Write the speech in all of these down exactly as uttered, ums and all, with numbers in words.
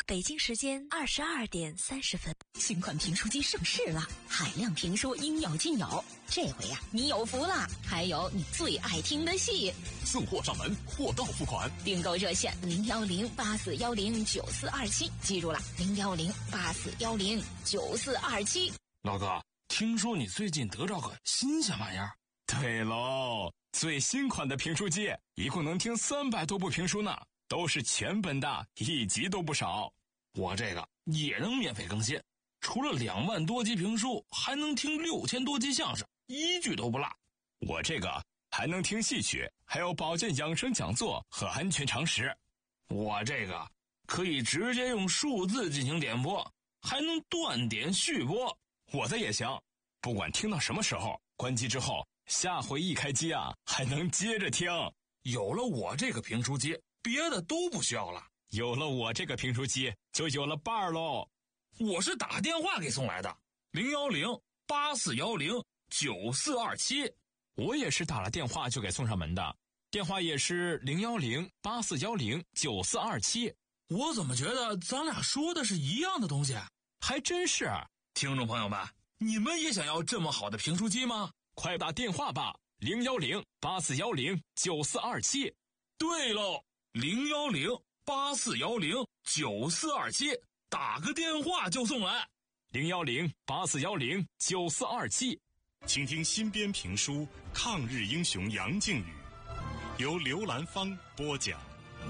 北京时间二十二点三十分。 新款评书机上市了，海量评书应有尽有。这回呀、啊，你有福了，还有你最爱听的戏。 送货上门，货到付款。 订购热线零幺零八四幺零九四二七，记住了，零幺零八四幺零九四二七。 老哥，听说你最近得着个新鲜玩意儿？ 对喽，最新款的评书机，一共能听三百多部评书呢，都是全本的，一集都不少。 我这个也能免费更新，除了两万多集评书，还能听六千多集相声，一句都不落。 我这个还能听戏曲，还有保健养生讲座和安全常识。 我这个可以直接用数字进行点播，还能断点续播。 我的也行，不管听到什么时候，关机之后下回一开机啊，还能接着听。 有了我这个评书机，别的都不需要了。 有了我这个评书机，就有了伴儿喽。 我是打电话给送来的，零幺零八四幺零九四二七。 我也是打了电话就给送上门的，电话也是零幺零八四幺零九四二七。 我怎么觉得咱俩说的是一样的东西？ 还真是。 听众朋友们，你们也想要这么好的评书机吗？ 快打电话吧，零幺零八四幺零九四二七。 对喽，零幺零八四幺零九四二七，打个电话就送来。 零幺零八四幺零九四二七。 请听新编评书《抗日英雄杨靖宇》，由刘兰芳播讲。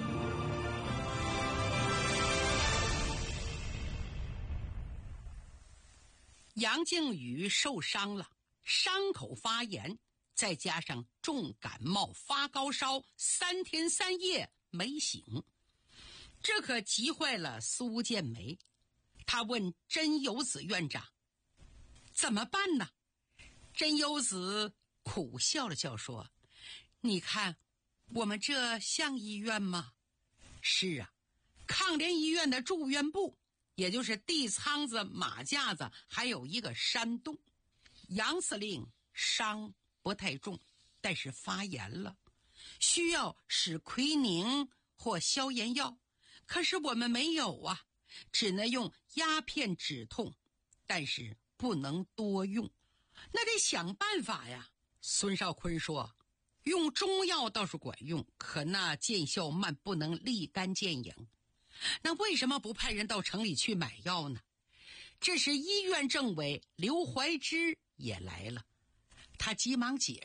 杨靖宇受伤了，伤口发炎，再加上重感冒发高烧，三天三夜没醒，这可急坏了苏建梅。他问甄有子院长怎么办呢？甄有子苦笑了笑说，你看我们这像医院吗？是啊，抗联医院的住院部，也就是地舱子、马架子，还有一个山洞。杨司令伤不太重，但是发炎了，需要使奎宁或消炎药，可是我们没有啊，只能用鸦片止痛，但是不能多用，那得想办法呀。孙少坤说，用中药倒是管用，可那见效慢，不能立竿见影。那为什么不派人到城里去买药呢？这时医院政委刘怀之也来了，他急忙解